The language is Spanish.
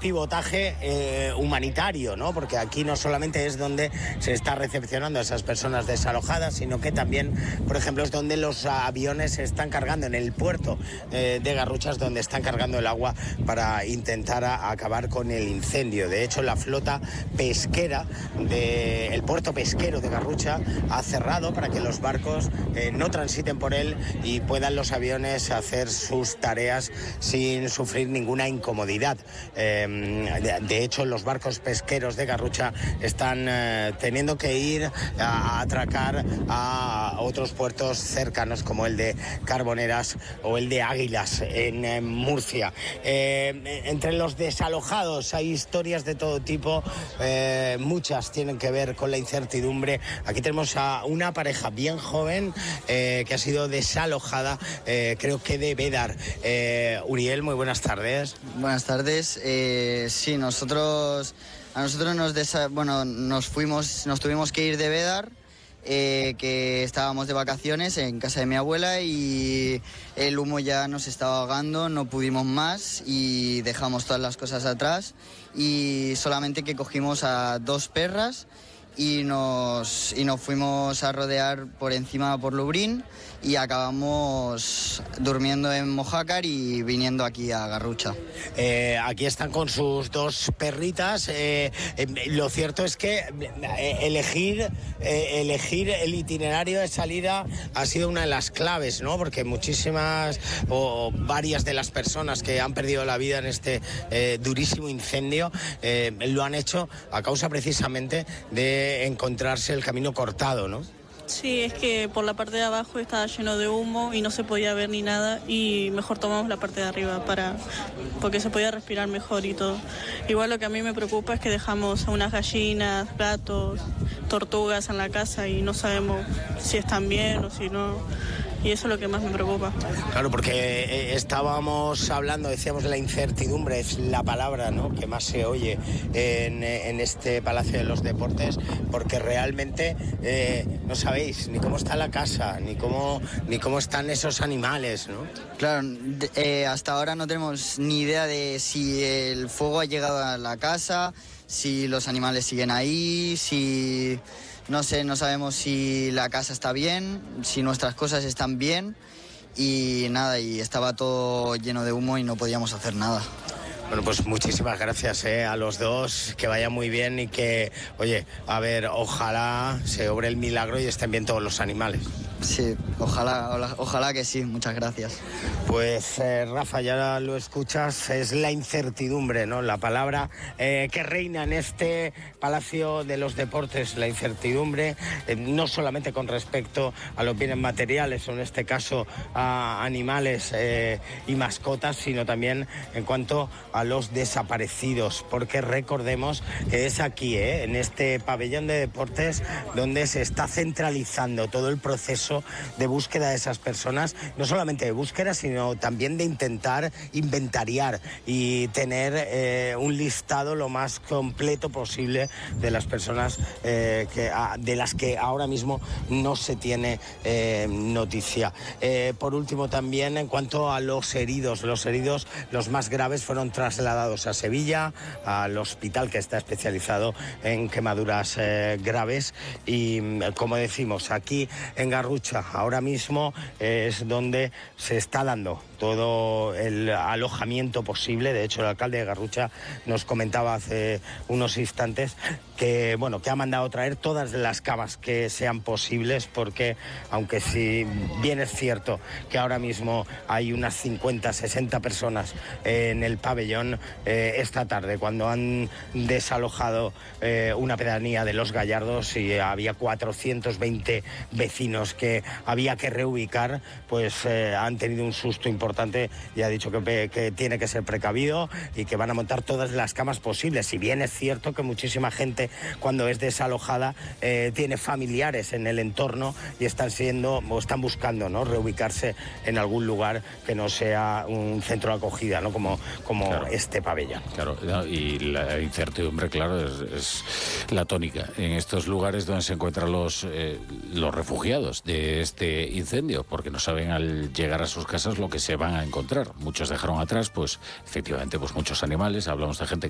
pivotaje humanitario, ¿no? Porque aquí no solamente es donde se está recepcionando a esas personas desalojadas, sino que también, por ejemplo, es donde los aviones se están cargando, en el puerto de Garrucha, donde están cargando el agua para intentar acabar con el incendio. De hecho, la flota pesquera del puerto pesquero de Garrucha ha cerrado para que los barcos no transiten por él y puedan los aviones hacer sus tareas sin sufrir ninguna incomodidad. De hecho, los barcos pesqueros de Garrucha están teniendo que ir a atracar a otros puertos cercanos como el de Carboneras o el de Águilas en Murcia. Entre los desalojados hay historias de todo tipo, muchas tienen que ver con la incertidumbre. Aquí tenemos a una pareja bien joven que ha sido desalojada, creo que de Bédar. Uriel, muy buenas tardes. Buenas tardes. Sí, nos tuvimos que ir de Bédar, que estábamos de vacaciones en casa de mi abuela y el humo ya nos estaba ahogando, no pudimos más y dejamos todas las cosas atrás y solamente que cogimos a 2 perras y nos fuimos a rodear por encima por Lubrín y acabamos durmiendo en Mojácar y viniendo aquí a Garrucha. Aquí están con sus 2 perritas. Lo cierto es que elegir el itinerario de salida ha sido una de las claves, ¿no? Porque muchísimas o varias de las personas que han perdido la vida en este durísimo incendio lo han hecho a causa precisamente de encontrarse el camino cortado, ¿no? Sí, es que por la parte de abajo estaba lleno de humo y no se podía ver ni nada y mejor tomamos la parte de arriba porque se podía respirar mejor y todo. Igual lo que a mí me preocupa es que dejamos a unas gallinas, gatos, tortugas en la casa y no sabemos si están bien o si no. Y eso es lo que más me preocupa. Claro, porque estábamos hablando, decíamos, de la incertidumbre, es la palabra, ¿no?, que más se oye en este Palacio de los Deportes, porque realmente no sabéis ni cómo está la casa, ni cómo están esos animales, ¿no? Claro, hasta ahora no tenemos ni idea de si el fuego ha llegado a la casa, si los animales siguen ahí, si... No sé, no sabemos si la casa está bien, si nuestras cosas están bien y nada, y estaba todo lleno de humo y no podíamos hacer nada. Bueno, pues muchísimas gracias a los dos, que vaya muy bien y que, oye, a ver, ojalá se obre el milagro y estén bien todos los animales. Sí, ojalá que sí, muchas gracias. Pues Rafa, ya lo escuchas, es la incertidumbre, ¿no?, la palabra que reina en este Palacio de los Deportes, la incertidumbre, no solamente con respecto a los bienes materiales, o en este caso a animales y mascotas, sino también en cuanto a los desaparecidos, porque recordemos que es aquí, en este pabellón de deportes, donde se está centralizando todo el proceso de búsqueda de esas personas, no solamente de búsqueda, sino también de intentar inventariar y tener un listado lo más completo posible de las personas de las que ahora mismo no se tiene noticia. Por último, también en cuanto a los heridos, los más graves fueron trasladados a Sevilla, al hospital que está especializado en quemaduras graves y, como decimos, aquí en Garrucha ahora mismo es donde se está dando todo el alojamiento posible. De hecho, el alcalde de Garrucha nos comentaba hace unos instantes que ha mandado traer todas las camas que sean posibles, porque aunque si bien es cierto que ahora mismo hay unas 50, 60 personas en el pabellón, esta tarde, cuando han desalojado una pedanía de Los Gallardos y había 420 vecinos que había que reubicar, pues han tenido un susto importante y ha dicho que tiene que ser precavido y que van a montar todas las camas posibles. Si bien es cierto que muchísima gente, cuando es desalojada, tiene familiares en el entorno y están buscando, ¿no?, reubicarse en algún lugar que no sea un centro de acogida, ¿no?, como claro, este pabellón. Claro, y la incertidumbre, claro, es la tónica en estos lugares donde se encuentran los refugiados de este incendio, porque no saben al llegar a sus casas lo que se van a encontrar. Muchos dejaron atrás, pues efectivamente, pues muchos animales. Hablamos de gente